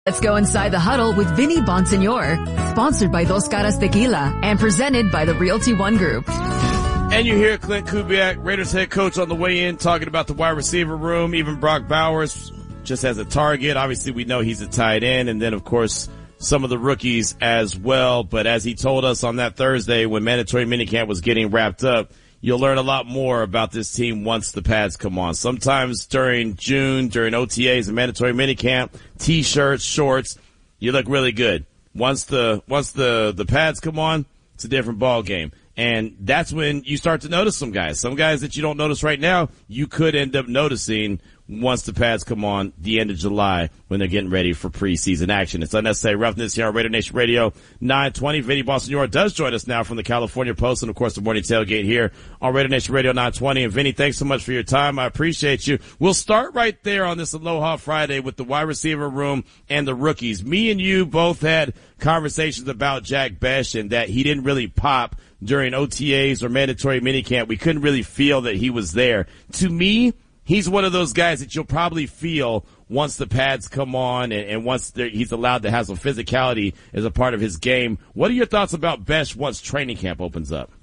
Let's go inside the huddle with Vinny Bonsignor, sponsored by Dos Caras Tequila and presented by the Realty One Group. And you hear Clint Kubiak, Raiders head coach, on the way in, talking about the wide receiver room. Even Brock Bowers just as a target. Obviously, we know he's a tight end. And then, of course, some of the rookies as well. But as he told us on that Thursday when mandatory minicamp was getting wrapped up, you'll learn a lot more about this team once the pads come on. Sometimes during June, during OTAs and mandatory minicamp, T-shirts, shorts, you look really good. Once the pads come on, it's a different ball game. And that's when you start to notice some guys. Some guys that you don't notice right now, you could end up noticing once the pads come on the end of July when they're getting ready for preseason action. It's Unnecessary Roughness here on Raider Nation Radio 920. Vinny Bonsignor does join us now from the California Post and, of course, the Morning Tailgate here on Raider Nation Radio 920. And, Vinny, thanks so much for your time. I appreciate you. We'll start right there on this Aloha Friday with the wide receiver room and the rookies. Me and you both had conversations about Jack Bech and that he didn't really pop during OTAs or mandatory minicamp. We couldn't really feel that he was there. To me, he's one of those guys that you'll probably feel once the pads come on and once he's allowed to have some physicality as a part of his game. What are your thoughts about Bech once training camp opens up?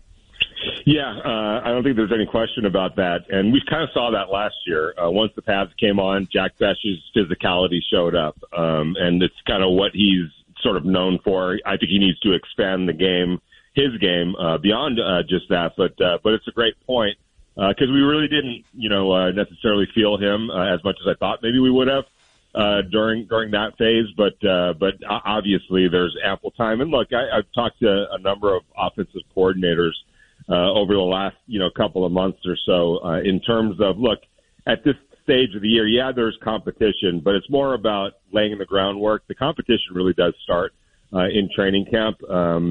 Yeah, I don't think there's any question about that. And we kind of saw that last year. Once the pads came on, Jack Bech's physicality showed up. And it's kind of what he's sort of known for. I think he needs to expand his game beyond just that. But it's a great point. Because we really didn't, necessarily feel him as much as I thought maybe we would have during that phase. But obviously there's ample time. And look, I've talked to a number of offensive coordinators over the last couple of months or so in terms of, look, at this stage of the year, yeah, there's competition, but it's more about laying the groundwork. The competition really does start in training camp,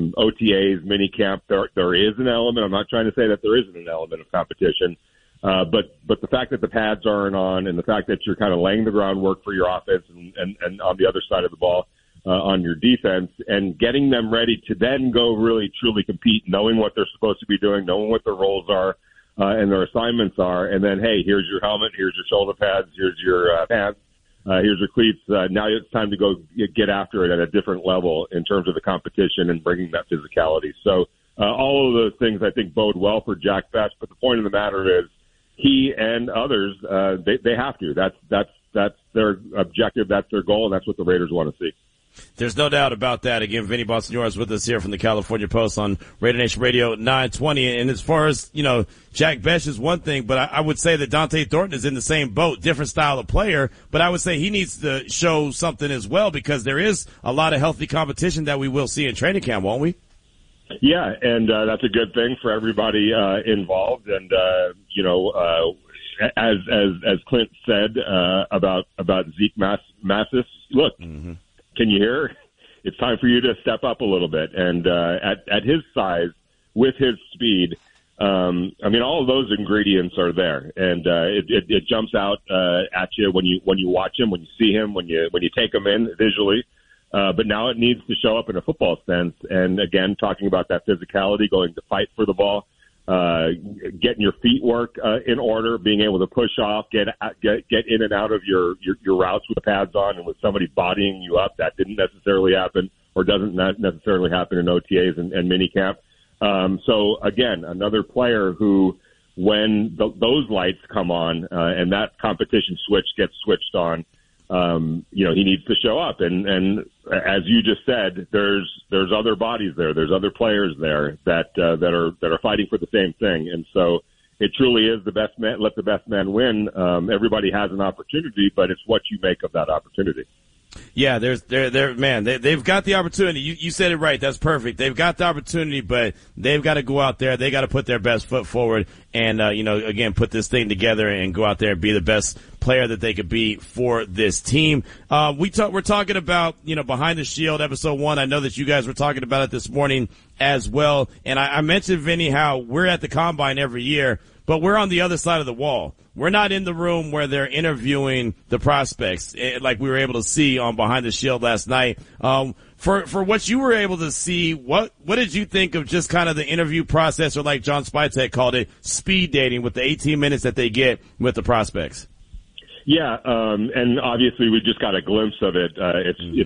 OTAs, mini camp. There is an element. I'm not trying to say that there isn't an element of competition, but the fact that the pads aren't on and the fact that you're kind of laying the groundwork for your offense and on the other side of the ball on your defense and getting them ready to then go really truly compete, knowing what they're supposed to be doing, knowing what their roles are and their assignments are, and then hey, here's your helmet, here's your shoulder pads, here's your pants. Here's your cleats. Now it's time to go get after it at a different level in terms of the competition and bringing that physicality. So all of those things I think bode well for Jack Bech. But the point of the matter is he and others, they have to. That's their objective. That's their goal. And that's what the Raiders want to see. There's no doubt about that. Again, Vinny Bonsignor is with us here from the California Post on Raider Nation Radio 920. And as far as, Jack Bech is one thing, but I would say that Dante Thornton is in the same boat, different style of player. But I would say he needs to show something as well because there is a lot of healthy competition that we will see in training camp, won't we? Yeah, and that's a good thing for everybody involved. And, as Clint said about Zeke Massis, look, mm-hmm. Can you hear? It's time for you to step up a little bit. And at his size, with his speed, all of those ingredients are there, and it jumps out at you when you watch him, when you see him, when you take him in visually. But now it needs to show up in a football sense. And again, talking about that physicality, going to fight for the ball, getting your feet work in order, being able to push off, get in and out of your routes with the pads on, and with somebody bodying you up. That didn't necessarily happen, or doesn't necessarily happen in OTAs and minicamp. So again, another player who, when those lights come on and that competition switch gets switched on, he needs to show up. And as you just said, there's other bodies there. There's other players there that are fighting for the same thing. And so it truly is the best man. Let the best man win. Everybody has an opportunity, but it's what you make of that opportunity. Yeah, they've got the opportunity. You said it right. That's perfect. They've got the opportunity, but they've got to go out there. They got to put their best foot forward and, again, put this thing together and go out there and be the best player that they could be for this team. We're talking about, Behind the Shield, episode 1. I know that you guys were talking about it this morning as well. And I mentioned, Vinny, how we're at the Combine every year, but we're on the other side of the wall. We're not in the room where they're interviewing the prospects, like we were able to see on Behind the Shield last night. For what you were able to see, what did you think of just kind of the interview process, or like John Spytek called it, speed dating with the 18 minutes that they get with the prospects? Yeah, and obviously we just got a glimpse of it. It's